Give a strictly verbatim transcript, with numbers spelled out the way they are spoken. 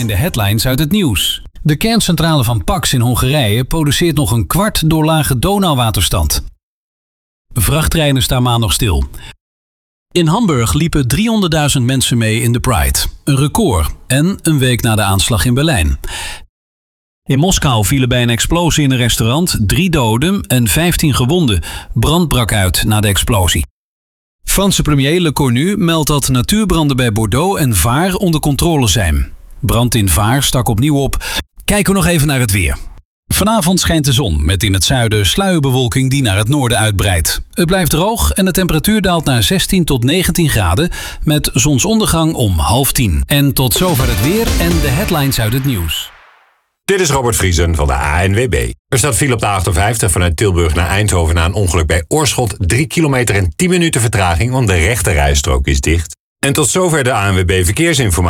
zijn de headlines uit het nieuws. De kerncentrale van Pax in Hongarije produceert nog een kwart door lage Donauwaterstand. Vrachttreinen staan maandag stil. In Hamburg liepen driehonderdduizend mensen mee in de Pride. Een record en een week na de aanslag in Berlijn. In Moskou vielen bij een explosie in een restaurant drie doden en vijftien gewonden. Brand brak uit na de explosie. Franse premier Le Cornu meldt dat natuurbranden bij Bordeaux en Vaar onder controle zijn. Brand in Vaar stak opnieuw op. Kijken we nog even naar het weer. Vanavond schijnt de zon met in het zuiden sluierbewolking die naar het noorden uitbreidt. Het blijft droog en de temperatuur daalt naar zestien tot negentien graden met zonsondergang om half tien. En tot zover het weer en de headlines uit het nieuws. Dit is Robert Vriesen van de A N W B. Er staat file op de achtenvijftig vanuit Tilburg naar Eindhoven na een ongeluk bij Oorschot. drie kilometer en tien minuten vertraging, want de rechte rijstrook is dicht. En tot zover de A N W B Verkeersinformatie.